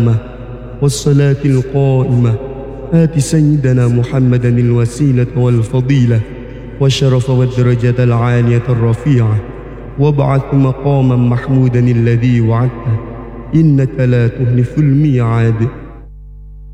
والصلاة القائمة آت سيدنا محمدا الوسيلة والفضيلة والشرف والدرجة العالية الرفيعة وابعث مقاما محمودا الذي وعدته إنك لا تخلف الميعاد.